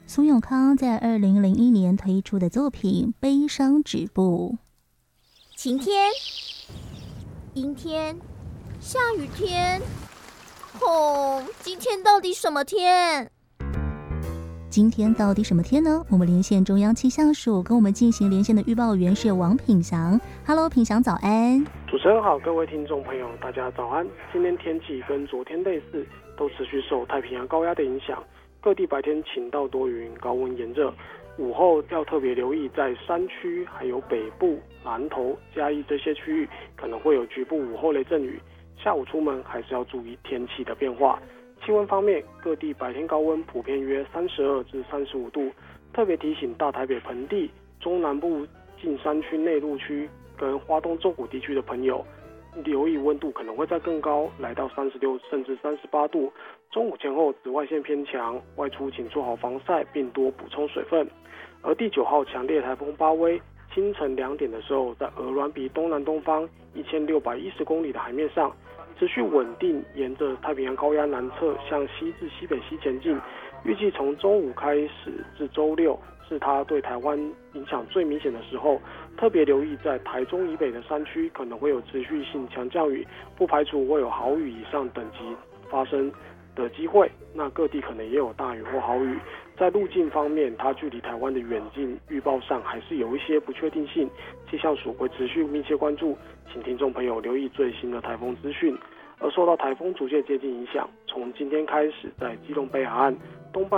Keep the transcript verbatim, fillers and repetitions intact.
苏永康在二零零一年推出的作品《悲伤止步》。 晴天、阴天、下雨天，哦，今天到底什么天？ 今天到底什么天呢？我们连线中央气象署，跟我们进行连线的预报员是王品祥。Hello， 品祥早安。 主持人好，各位听众朋友，大家早安。今天天气跟昨天类似，都持续受太平洋高压的影响，各地白天晴到多云，高温炎热。午后要特别留意，在山区、还有北部、南投、嘉义这些区域，可能会有局部午后雷阵雨。下午出门还是要注意天气的变化。气温方面，各地白天高温普遍约三十二至三十五度，特别提醒大台北盆地、中南部近山区内陆区跟花东纵谷地区的朋友，留意温度可能会再更高，来到三十六甚至三十八度。中午前后紫外线偏强，外出请做好防晒，并多补充水分。而第九号强烈台风巴威，清晨两点的时候，在鹅銮鼻东南东方一千六百一十公里的海面上，持续稳定沿着太平洋高压南侧向西至西北西前进。预计从周五开始至周六是它对台湾影响最明显的时候，特别留意在台中以北的山区可能会有持续性强降雨，不排除会有豪雨以上等级发生的机会。那各地可能也有大雨或豪雨。在路径方面，它距离台湾的远近预报上还是有一些不确定性，气象署会持续密切关注，请听众朋友留意最新的台风资讯。而受到台风逐渐接近影响，从今天开始，在基隆北海岸、东半